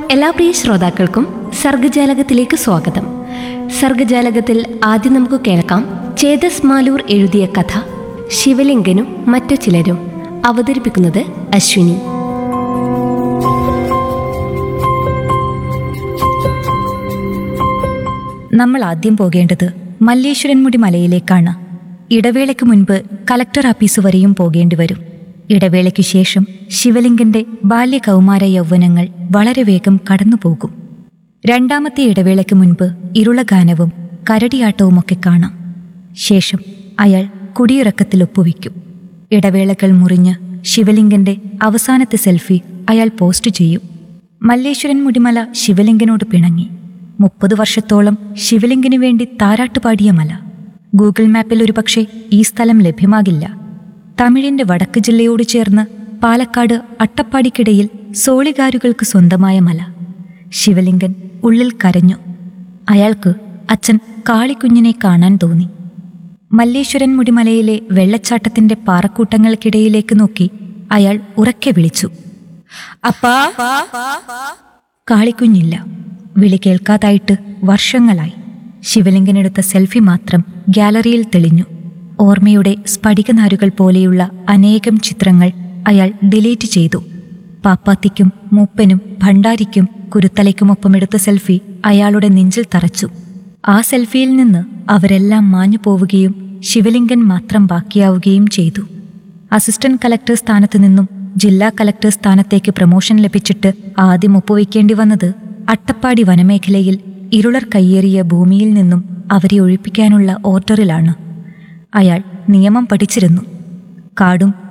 എല്ലാ പ്രിയ ശ്രോതാക്കൾക്കും സർഗജാലകത്തിലേക്ക് സ്വാഗതം. സർഗജാലകത്തിൽ ആദ്യം നമുക്ക് കേൾക്കാം ചേതസ് മാലൂർ എഴുതിയ കഥ ശിവലിംഗനും മറ്റു ചിലരും. അവതരിപ്പിക്കുന്നത് അശ്വിനി. നമ്മൾ ആദ്യം പോകേണ്ടത് മല്ലേശ്വരൻമുടി മലയിലേക്കാണ്. ഇടവേളയ്ക്ക് മുൻപ് കലക്ടർ ആഫീസ് വരെയും പോകേണ്ടി വരും. ഇടവേളയ്ക്കു ശേഷം ശിവലിംഗന്റെ ബാല്യകൗമാര യൗവനങ്ങൾ വളരെ വേഗം കടന്നുപോകും. രണ്ടാമത്തെ ഇടവേളയ്ക്ക് മുൻപ് ഇരുളഗാനവും കരടിയാട്ടവുമൊക്കെ കാണാം. ശേഷം അയാൾ കുടിയിറക്കത്തിൽ ഒപ്പുവെക്കും. ഇടവേളകൾ മുറിഞ്ഞ് ശിവലിംഗന്റെ അവസാനത്തെ സെൽഫി അയാൾ പോസ്റ്റ് ചെയ്യും. മല്ലേശ്വരൻ മുടിമല ശിവലിംഗനോട് പിണങ്ങി. 30 വർഷത്തോളം ശിവലിംഗനു വേണ്ടി താരാട്ടുപാടിയ മല. ഗൂഗിൾ മാപ്പിൽ ഒരുപക്ഷെ ഈ സ്ഥലം ലഭ്യമാകില്ല. തമിഴിന്റെ വടക്ക് ജില്ലയോട് ചേർന്ന് പാലക്കാട് അട്ടപ്പാടിക്കിടയിൽ സോളികാരുകൾക്ക് സ്വന്തമായ മല. ശിവലിംഗൻ ഉള്ളിൽ കരഞ്ഞു. അയാൾക്ക് അച്ഛൻ കാളിക്കുഞ്ഞിനെ കാണാൻ തോന്നി. മല്ലേശ്വരൻ മുടിമലയിലെ വെള്ളച്ചാട്ടത്തിന്റെ പാറക്കൂട്ടങ്ങൾക്കിടയിലേക്ക് നോക്കി അയാൾ ഉറക്കെ വിളിച്ചു, അപ്പാ. കാളിക്കുഞ്ഞില്ല. വിളി കേൾക്കാതായിട്ട് വർഷങ്ങളായി. ശിവലിംഗനെടുത്ത സെൽഫി മാത്രം ഗ്യാലറിയിൽ തെളിഞ്ഞു. ഓർമ്മയുടെ സ്ഫടികനാരുകൾ പോലെയുള്ള അനേകം ചിത്രങ്ങൾ അയാൾ ഡിലീറ്റ് ചെയ്തു. പാപ്പാത്തിക്കും മൂപ്പനും ഭണ്ഡാരിക്കും കുരുത്തലയ്ക്കുമൊപ്പം എടുത്ത സെൽഫി അയാളുടെ നെഞ്ചിൽ തറച്ചു. ആ സെൽഫിയിൽ നിന്ന് അവരെല്ലാം മാഞ്ഞു പോവുകയും ശിവലിംഗൻ മാത്രം ബാക്കിയാവുകയും ചെയ്തു. അസിസ്റ്റന്റ് കലക്ടർ സ്ഥാനത്തു നിന്നും ജില്ലാ കലക്ടർ സ്ഥാനത്തേക്ക് പ്രമോഷൻ ലഭിച്ചിട്ട് ആദ്യം ഒപ്പുവയ്ക്കേണ്ടി വന്നത് അട്ടപ്പാടി വനമേഖലയിൽ ഇരുളർ കയ്യേറിയ ഭൂമിയിൽ നിന്നും അവരെ ഒഴിപ്പിക്കാനുള്ള ഓർഡറിലാണ്. അയാൾ നിയമം പഠിച്ചിരുന്നു. കാടും